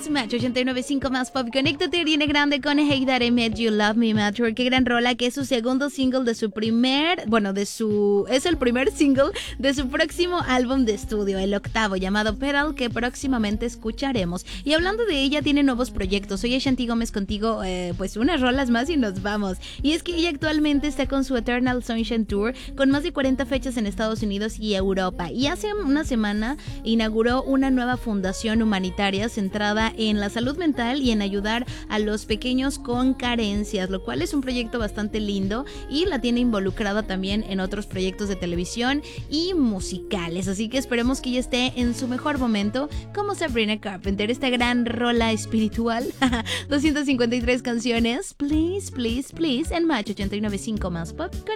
es Match 89.5 más pop. Conéctate, Ariana Grande con Hey That I Met You Love Me Match. Qué gran rola, que es su segundo single de su es el primer single de su próximo álbum de estudio, el octavo, llamado Pedal, que próximamente escucharemos. Y hablando de ella, tiene nuevos proyectos. Soy Ashanti Gómez contigo, pues unas rolas más y nos vamos. Y es que ella actualmente está con su Eternal Sunshine Tour, con más de 40 fechas en Estados Unidos y Europa. Y hace una semana inauguró una nueva fundación humanitaria centrada en la salud mental y en ayudar a los pequeños con carencias, lo cual es un proyecto bastante lindo, y la tiene involucrada también en otros proyectos de televisión y musicales. Así que esperemos que ella esté en su mejor momento, como Sabrina Carpenter, esta gran rola espiritual. 253 canciones, please, please, please, en Match 89.5 más pop.